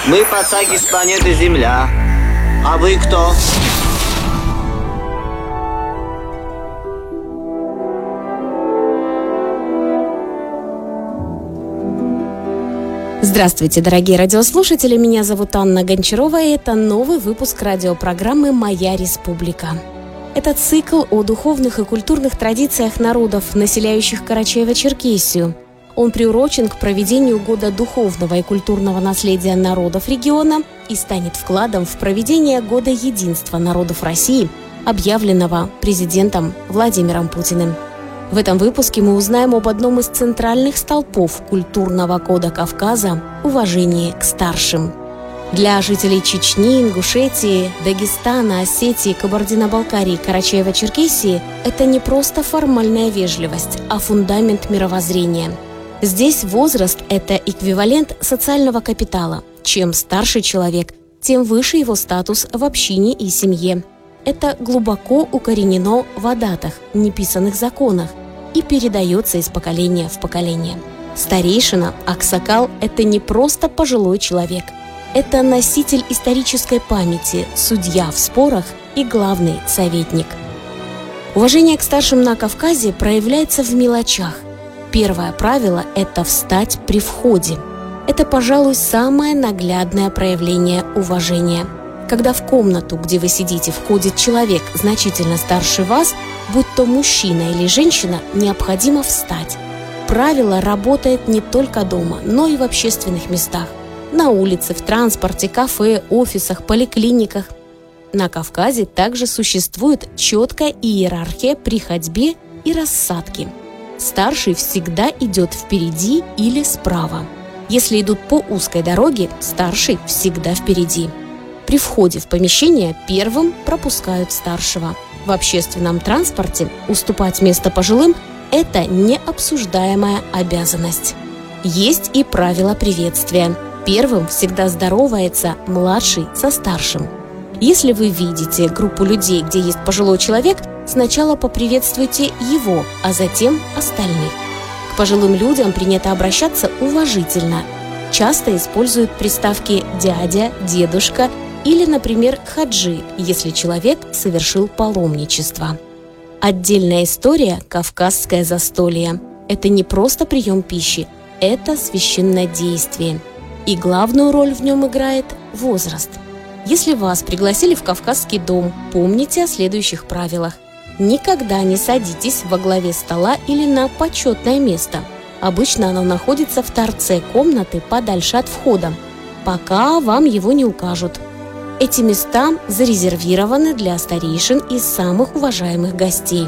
Мы пацаки с планеты Земля. А вы кто? Здравствуйте, дорогие радиослушатели, меня зовут Анна Гончарова, и это новый выпуск радиопрограммы «Моя республика». Это цикл о духовных и культурных традициях народов, населяющих Карачаево-Черкесию. Он приурочен к проведению Года духовного и культурного наследия народов региона и станет вкладом в проведение Года единства народов России, объявленного президентом Владимиром Путиным. В этом выпуске мы узнаем об одном из центральных столпов культурного кода Кавказа – уважении к старшим. Для жителей Чечни, Ингушетии, Дагестана, Осетии, Кабардино-Балкарии, Карачаево-Черкесии это не просто формальная вежливость, а фундамент мировоззрения. Здесь возраст – это эквивалент социального капитала. Чем старше человек, тем выше его статус в общине и семье. Это глубоко укоренено в адатах, неписанных законах, и передается из поколения в поколение. Старейшина, аксакал – это не просто пожилой человек. Это носитель исторической памяти, судья в спорах и главный советник. Уважение к старшим на Кавказе проявляется в мелочах. Первое правило – это встать при входе. Это, пожалуй, самое наглядное проявление уважения. Когда в комнату, где вы сидите, входит человек значительно старше вас, будь то мужчина или женщина, необходимо встать. Правило работает не только дома, но и в общественных местах. На улице, в транспорте, кафе, офисах, поликлиниках. На Кавказе также существует четкая иерархия при ходьбе и рассадке. Старший всегда идет впереди или справа. Если идут по узкой дороге, старший всегда впереди. При входе в помещение первым пропускают старшего. В общественном транспорте уступать место пожилым – это необсуждаемая обязанность. Есть и правила приветствия. Первым всегда здоровается младший со старшим. Если вы видите группу людей, где есть пожилой человек, сначала поприветствуйте его, а затем остальных. К пожилым людям принято обращаться уважительно. Часто используют приставки «дядя», «дедушка» или, например, «хаджи», если человек совершил паломничество. Отдельная история – кавказское застолье. Это не просто прием пищи, это священное действие. И главную роль в нем играет возраст. Если вас пригласили в кавказский дом, помните о следующих правилах. Никогда не садитесь во главе стола или на почетное место. Обычно оно находится в торце комнаты подальше от входа, пока вам его не укажут. Эти места зарезервированы для старейшин и самых уважаемых гостей.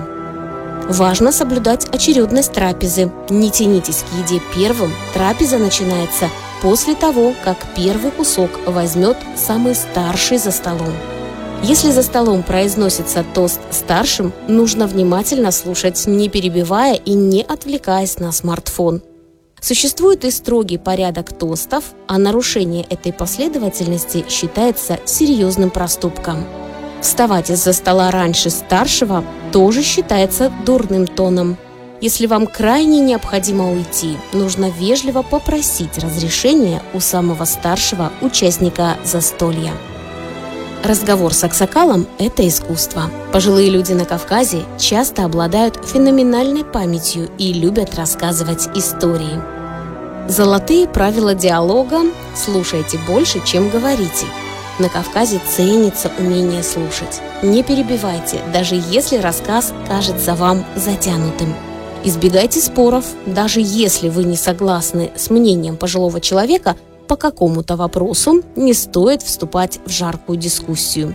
Важно соблюдать очередность трапезы. Не тянитесь к еде первым, трапеза начинается после того, как первый кусок возьмет самый старший за столом. Если за столом произносится тост старшим, нужно внимательно слушать, не перебивая и не отвлекаясь на смартфон. Существует и строгий порядок тостов, а нарушение этой последовательности считается серьезным проступком. Вставать из-за стола раньше старшего тоже считается дурным тоном. Если вам крайне необходимо уйти, нужно вежливо попросить разрешения у самого старшего участника застолья. Разговор с аксакалом – это искусство. Пожилые люди на Кавказе часто обладают феноменальной памятью и любят рассказывать истории. Золотые правила диалога – слушайте больше, чем говорите. На Кавказе ценится умение слушать. Не перебивайте, даже если рассказ кажется вам затянутым. Избегайте споров, даже если вы не согласны с мнением пожилого человека, по какому-то вопросу не стоит вступать в жаркую дискуссию.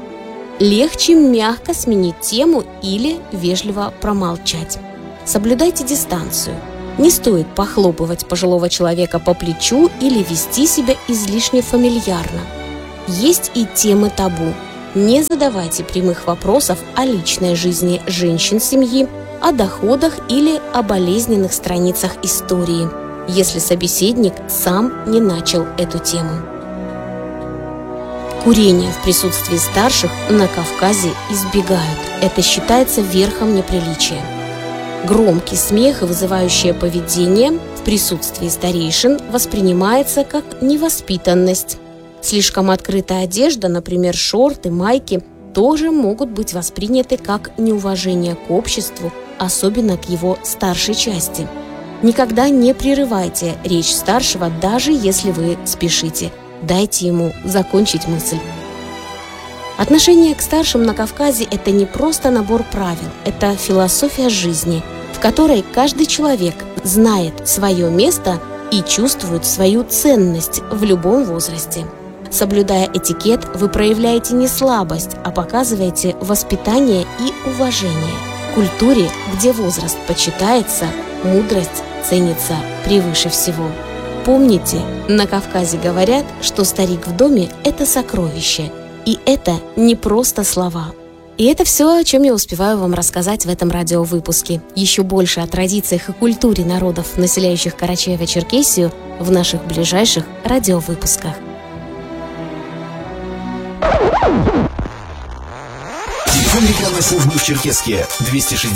Легче мягко сменить тему или вежливо промолчать. Соблюдайте дистанцию. Не стоит похлопывать пожилого человека по плечу или вести себя излишне фамильярно. Есть и темы табу. Не задавайте прямых вопросов о личной жизни женщин семьи, о доходах или о болезненных страницах истории, если собеседник сам не начал эту тему. Курение в присутствии старших на Кавказе избегают. Это считается верхом неприличия. Громкий смех и вызывающее поведение в присутствии старейшин воспринимается как невоспитанность. Слишком открытая одежда, например, шорты, майки, тоже могут быть восприняты как неуважение к обществу, особенно к его старшей части. Никогда не прерывайте речь старшего, даже если вы спешите. Дайте ему закончить мысль. Отношение к старшим на Кавказе – это не просто набор правил, это философия жизни, в которой каждый человек знает свое место и чувствует свою ценность в любом возрасте. Соблюдая этикет, вы проявляете не слабость, а показываете воспитание и уважение. В культуре, где возраст почитается, мудрость ценится превыше всего. Помните, на Кавказе говорят, что старик в доме – это сокровище. И это не просто слова. И это все, о чем я успеваю вам рассказать в этом радиовыпуске. Еще больше о традициях и культуре народов, населяющих Карачаево-Черкесию, в наших ближайших радиовыпусках. Телефон рекламной службы в Черкесске 260